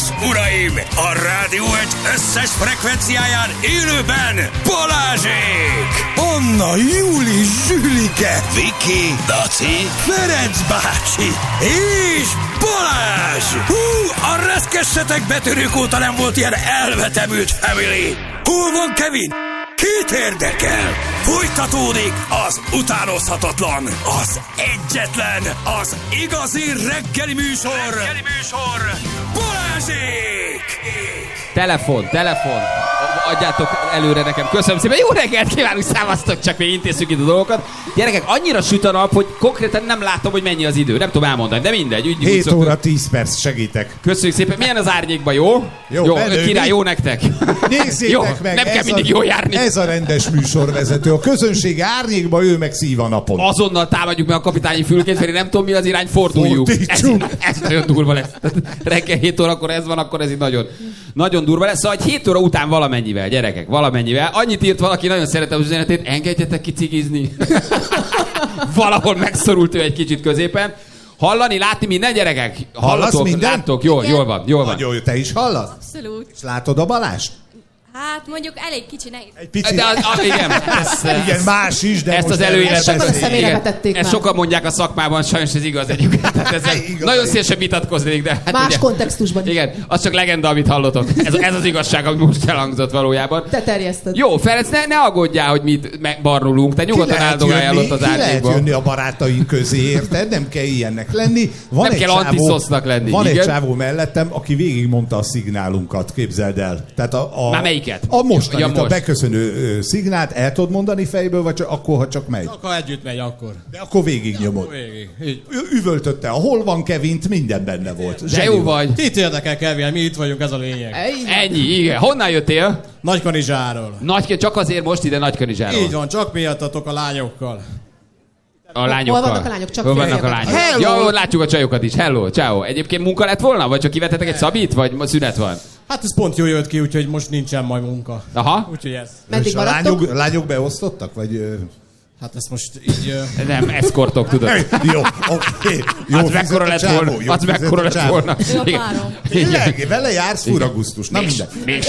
uraim! A Rádió Egy összes frekvenciáján élőben Balázsék! Anna, Júli, Zsülike, Viki, Daci, Ferenc bácsi és Balázs! Hú, a reszkessetek betörők óta nem volt ilyen elvetemült family! Hol van Kevin? Kit érdekel? Folytatódik az utánozhatatlan, az egyetlen, az igazi reggeli műsor, Balázsék! Telefon. Adjátok előre nekem. Köszönöm szépen. Jó reggelt kívánunk, szávaztok, csak még intézzük itt a dolgokat. Gyerekek, annyira süt a nap, hogy konkrétan nem látom, hogy mennyi az idő. Nem tudom elmondani, de mindegy. 7 óra 10 perc, segítek. Köszönjük szépen. Milyen az árnyékban, jó? Jó, király, jó nektek. Nézzétek jó, meg, nem kell mindig jól járni. Ez a rendes műsorvezető. A közönség árnyékban, ő meg szív a napon. Azonnal támadjuk meg a kapitányi fülkét, mert nem tudom, mi az irány, forduljuk. Ez nagyon durva lesz. Reggel 7 órakor ez van, akkor ez így nagyon durva lesz. Szóval 7 óra után valamennyivel, gyerekek, valamennyivel. Annyit írt valaki, nagyon szeretem az üzenetét, engedjetek ki cigizni. Valahol megszorult ő egy kicsit középen. Hallani, látni minden, gyerekek? Hallasz minden? Láttok? Jól van. Nagyon jó, te is hallasz? Abszolút. És látod a Balást? Hát mondjuk elég kicsi, nehéz. Egy picit. De igen, más is, de ezt most az előéletet. Ezt sokan mondják a szakmában, sajnos ez igaz egyébként. Nagyon szívesen vitatkoznék, de... Hát más ugye, kontextusban is. Igen, az csak legenda, amit hallotok. Ez az igazság, ami most elhangzott valójában. Te terjeszted. Jó, Ferenc, ne aggódjál, hogy mi barnulunk. Te nyugodtan áldogáljál ott az árnyékba. Ki lehet jönni a barátaink közé, érted? Nem kell ilyennek lenni. Nem kell antiszosznak lenni. Van egy csávó mellettem, aki végigmondta a szignálunkat, képzeld el. Tehát már melyiket? A mostani, a beköszönő szignált el tudod mondani fejből, vagy csak akkor, ha csak megy? Akkor együtt megy, akkor. De akkor végignyomod. Üvöltötte, hol van Kevint, minden benne volt. De jó vagy. Kit érdekel, Kevin? Mi itt vagyunk, ez a lényeg. Ennyi, igen. Honnan jöttél? Nagykanizsáról. Csak azért most ide Nagykanizsáról. Így van, csak miattatok a lányokkal. A lányokkal. Hol vannak a lányok? Csak hol vannak a lányok? Hello! Ja, látjuk a csajokat is. Hello, ciao. Egyébként munka lett volna? Vagy csak kivetetek egy szabít? Vagy szünet van? Hát ez pont jó jött ki, úgyhogy most nincsen majd munka. Aha. Úgyhogy ez. Meddig a maradtok? lányok beosztottak? Vagy... Hát ezt most így... Nem, eszkortok, tudod. Jó, oké. Az mekkora lett volna. Az mekkora lett volna. Tényleg, vele jársz furagusztus. Na minden.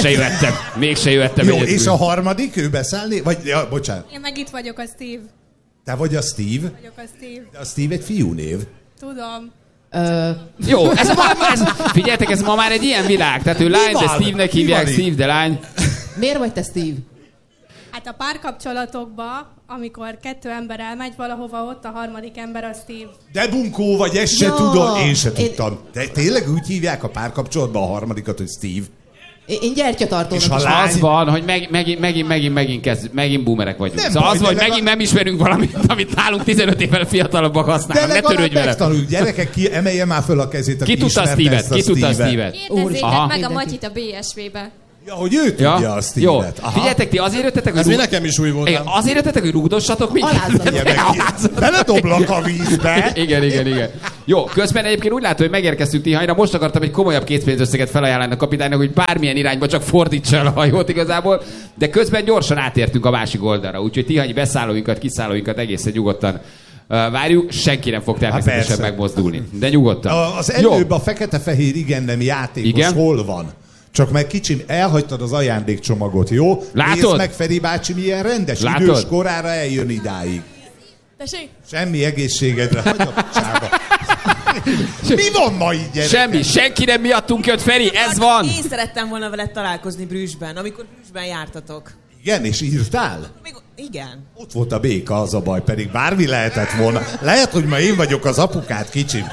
Mégse jöttem. Jó, és a harmadik, ő beszállni? Vagy, ja, bocsánat. Én meg itt vagyok, a Steve. Te vagy a Steve? Vagyok a Steve. De a Steve egy fiúnév. Tudom. Jó, figyeljetek, ez ma már egy ilyen világ. Tehát ő lány, de Steve-nek hívják, Steve, de lány. Miért vagy te Steve? Hát a párkapcsolatokban, amikor 2 ember elmegy valahova, ott a harmadik ember a Steve. De bunkó vagy, ezt se tudom. Én se tudtam. De tényleg úgy hívják a párkapcsolatban a harmadikat, hogy Steve? Én gyertyatartónak is. Az van, hogy megint boomerek vagyunk. Szóval az van, hogy megint nem ismerünk valamit, amit nálunk 15 évvel fiatalabbak használnak. Ne törődj vele. Megtanuljuk, gyerekek, emelje már föl a kezét, aki ismerte ezt a Steve-et. Kérdezzétek meg a Matyit a BSV-be. Ja, hogy ő tudja a Steve-et. Jó, figyeljetek, ti azért jöttetek, hogy... Ez nekem is új volt. Azért jöttetek, hogy rúgdossatok minket? Beledoblak a vízbe. Igen. Jó, közben egyébként úgy látom, hogy megérkeztünk Tihanyra. Most akartam egy komolyabb készpénzösszeget felajánlani a kapitánynak, hogy bármilyen irányba csak fordítsa el a hajót igazából. De közben gyorsan átértünk a másik oldalra. Úgyhogy tihanyi beszállóinkat, kiszállóinkat egészen nyugodtan várjuk, senki nem fog természetesen megmozdulni. De nyugodtan. Az előbb a fekete-fehér igen-nem játékos hol van? Csak meg kicsim, elhagytad az ajándékcsomagot, jó? Látod? Nézd meg, Feri bácsi, milyen rendes, idős korára eljön idáig. Tessék? Semmi egészségedre, hagyj a picsába. Mi van ma így, gyerekek? Semmi, senki nem miattunk jött, Feri, ez van! Én szerettem volna veled találkozni Brüsszben, amikor Brüsszben jártatok. Igen, és írtál? Igen. Ott volt a béka, az a baj, pedig bármi lehetett volna. Lehet, hogy ma én vagyok az apukát, kicsim.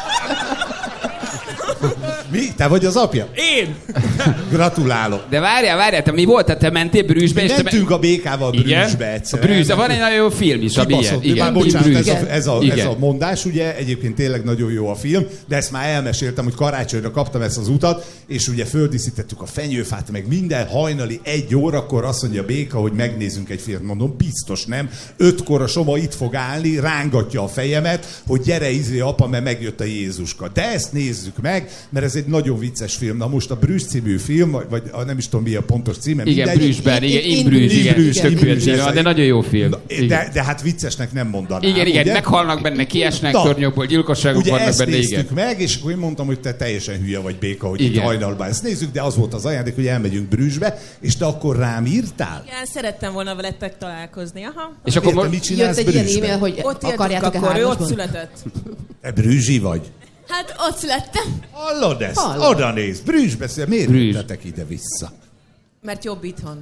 Mi? Te vagy az apja? Én! Gratulálok. De várjál, te mi volt? Te mentél Brüsszbe? Mi mentünk a békával Brüsszbe egyszer. A Brüsszbe, van egy nagyon jó film is, ami ilyen. Igen, bocsánat, ez a mondás, ugye, egyébként tényleg nagyon jó a film, de ezt már elmeséltem, hogy karácsonyra kaptam ezt az utat, és ugye földíszítettük a fenyőfát, meg minden hajnali 1 órakor azt mondja a béka, hogy megnézzünk egy filmet. Mondom, biztos nem. 5-kor a Soma itt fog állni, rángatja a fejemet, hogy gyere apa, mert megjött a Jézuska. De ezt nézzük meg, mert ez egy nagyon vicces film. Na most a Brüssz című című film, vagy nem is tudom mi a pontos címe. Igen, Brüsszben, In Bruges, de nagyon jó film. De hát viccesnek nem mondanám. Igen, ugye? Meghalnak benne, kiesnek tornyokból, gyilkosságok ugye vannak ezt benne, néztük meg, és akkor én mondtam, hogy te teljesen hülye vagy, Béka, hogy itt hajnalban ezt nézzük, de az volt az ajándék, hogy elmegyünk Brüsszbe, és te akkor rám írtál? Igen, szerettem volna veletek találkozni, aha. És akkor mit csinálsz jött egy ilyen Brüsszben? e-mail, hogy Ott akarjátok-e akkor ő ott hármasban? született. Te brüzsi vagy? Hát ott születtem. Hallod ezt? Oda néz, Brüsszbe szél. Miért jöttetek ide-vissza? Mert jobb itthon.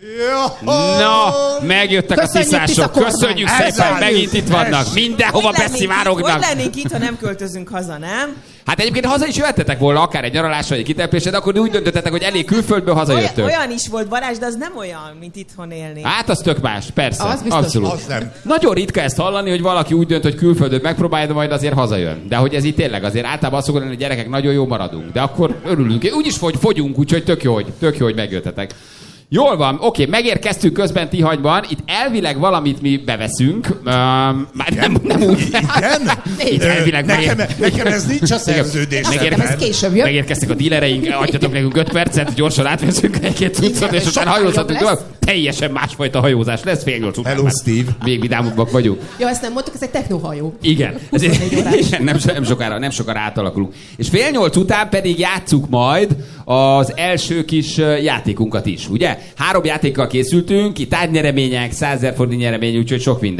Na, megjöttek a tiszások. Köszönjük szépen, megint itt vannak. Mindenhova beszivárognak. Hogy lennénk itt, ha nem költözünk haza, nem? Hát egyébként haza is jöhettetek volna, akár egy nyaralásra, egy kitelepésre, de akkor úgy döntöttetek, hogy elég külföldből hazajöttök. Olyan is volt, Balázs, de az nem olyan, mint itthon élni. Hát az tök más, persze. Az biztos. Abszolút. Az nem. Nagyon ritka ezt hallani, hogy valaki úgy dönt, hogy külföldön megpróbálja, de majd azért hazajön. De hogy ez itt tényleg azért általában azt szokott lenni, hogy gyerekek, nagyon jó maradunk. De akkor örülünk. Úgyis fogyunk, úgyhogy tök jó, hogy megjöttetek. Jól van, oké, megérkeztünk közben Tihanyban, itt elvileg valamit mi beveszünk, már nem úgy. Igen? Itt elvileg nekem ez nincs a szerződésben. Ez később jön. Megérkeztek a dílereink, adjatok nekünk 5 percet, gyorsan átveszünk egy-két cuccot, és utána hajózhatunk tovább. Teljesen másfajta hajózás lesz, fél 8 után. Hello, Steve. Még vidámabbak vagyunk. Ja, ezt nem mondtuk, ez egy technohajó. Igen. Nem sokára átalakulunk. És fél 8 után pedig játsszuk majd az első kis játékunkat is, ugye? 3 játékkal készültünk, itt tárgynyeremények, 100 000 forint nyeremény, úgyhogy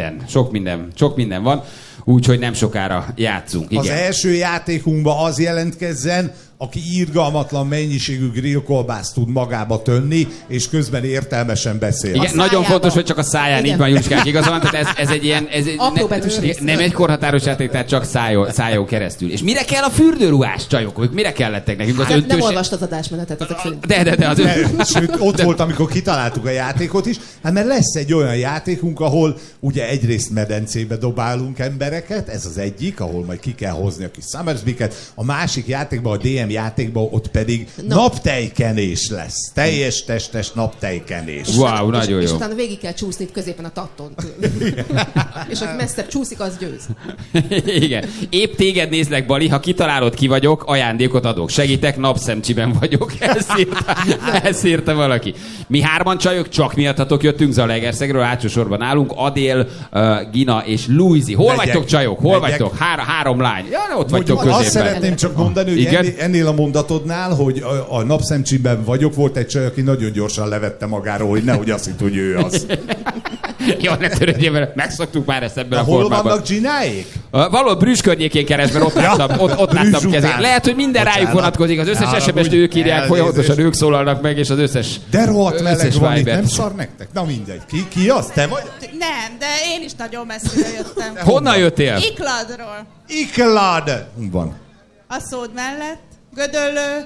sok minden van. Úgyhogy nem sokára játszunk. Igen. Az első játékunkban az jelentkezzen, aki irgalmatlan mennyiségű grillkolbászt tud magába tönni, és közben értelmesen beszél. Igen, nagyon fontos, hogy csak a száján, így van Juliskák igazán, tehát ez egy ilyen... nem egy korhatáros játék, tehát csak szájon keresztül. És mire kell a fürdőruhás, csajok? Mire kellettek nekünk? Az Nem olvastad az adásmenetet ezek szerint. De az Sőt, ott volt, amikor kitaláltuk a játékot is, hát mert lesz egy olyan játékunk, ahol ugye egyrészt medencébe dobálunk embereket, ez az egyik, ahol majd ki kell hozni a kis Summersby-ket, a másik játékban, a DM játékban ott pedig naptejkenés lesz. Teljes testes naptejkenés. Wow, nagyon jó. És utána végig kell csúszni itt középen a tatton. És aki messzebb csúszik, az győz. Igen. Épp téged nézlek, Bali, ha kitalálod, ki vagyok, ajándékot adok. Segítek, napszemcsiben vagyok. Ezt írta valaki. Mi 3 csajok, csak miattatok jöttünk Zalaegerszegről, hátsó sorban állunk. Adél, Gina és Luizi. Hol vagytok, csajok? Hol vagytok? 3 lány. Ja, ott vagytok középen. Azt szeretném csak mondani, hogy ennél a mondatodnál, hogy a napszemcsiben vagyok, volt egy csaj, aki nagyon gyorsan levette magáról, hogy nehogy azt hitt, hogy ő az. Jó, ne törődjél, mert megszoktuk már ezt ebben a hol formában. vannak Gináék? Valahol Brüssz környékén keresztben ott láttam kezét. Lehet, hogy minden rájuk vonatkozik, az összes SMS-t ők írják, folyamatosan ők szólalnak meg, és az összes. De rohadt meleg van itt, nem szar nektek? Na mindegy. Ki az? Te vagy? Nem, de én is nagyon messziről jöttem. Honnan jöttél? Ikladról. Iklad! Van. A szód mellett. Gödöllő.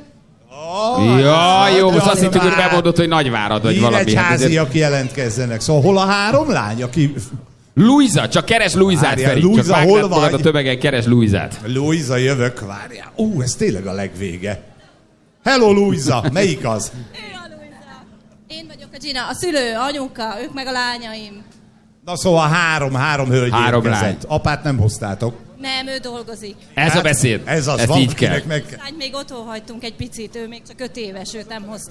Ja, jó, most azt hittük, hogy bemondott, hogy Nagyvárad vagy valami. Nyíregyháziak jelentkezzenek. Szóval hol a 3 lány, aki... Luisa, csak keres Luisát, Feri. Luisa, csak hol vagy? a tömegen, keres Luisát. Luisa, jövök, várjál. Ez tényleg a legvége. Hello, Luisa, melyik az? Ő a Luisa. Én vagyok a Gina, a szülő, anyuka, ők meg a lányaim. Na szóval 3 hölgy 3 érkezett. lány. Apát nem hoztátok. Nem, ő dolgozik. Ez a beszéd. Ez az, ezt van, így kell. Lány még otthon hagytunk egy picit, ő még csak 5 éves, őt nem hoztuk.